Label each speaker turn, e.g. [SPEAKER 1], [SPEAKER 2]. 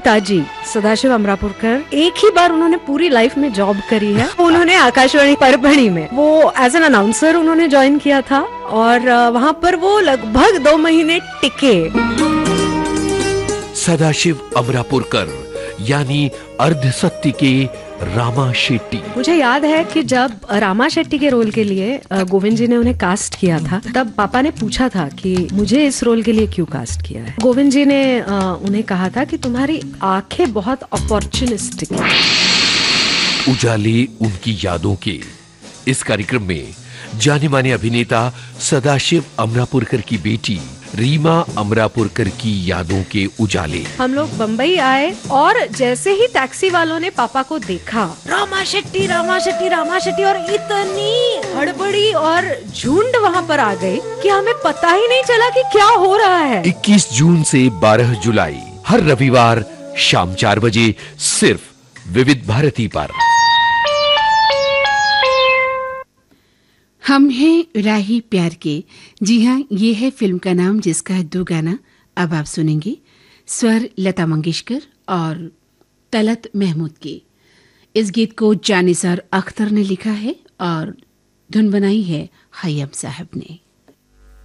[SPEAKER 1] पिताजी सदाशिव अमरापुरकर, एक ही बार उन्होंने पूरी लाइफ में जॉब करी है। उन्होंने आकाशवाणी परभणी में वो एज एन अनाउंसर उन्होंने ज्वाइन किया था और वहाँ पर वो लगभग 2 महीने टिके।
[SPEAKER 2] सदाशिव अमरापुरकर यानी अर्ध सत्य के रामा शेट्टी।
[SPEAKER 1] मुझे याद है कि जब रामा शेट्टी के रोल के लिए गोविंद जी ने उन्हें कास्ट किया था, तब पापा ने पूछा था कि मुझे इस रोल के लिए क्यों कास्ट किया है। गोविंद जी ने उन्हें कहा था कि तुम्हारी आंखें बहुत अपॉर्चुनिस्टिक हैं।
[SPEAKER 2] उजाले उनकी यादों के इस कार्यक्रम में जाने माने अभिनेता सदाशिव अमरापुरकर की बेटी रीमा अमरापुरकर की यादों के उजाले।
[SPEAKER 1] हम लोग बम्बई आए और जैसे ही टैक्सी वालों ने पापा को देखा, रामा शेट्टी रामा शेट्टी रामा शेट्टी, और इतनी हड़बड़ी और झुंड वहाँ पर आ गई कि हमें पता ही नहीं चला कि क्या हो रहा है।
[SPEAKER 2] 21 जून से 12 जुलाई हर रविवार शाम 4 बजे सिर्फ विविध भारती पर।
[SPEAKER 3] हम हैं राही प्यार के। जी हाँ, ये है फिल्म का नाम जिसका है 2 गाना अब आप सुनेंगे। स्वर लता मंगेशकर और तलत महमूद के। इस गीत को जानिसार अख्तर ने लिखा है और धुन बनाई है खय्यम साहब ने।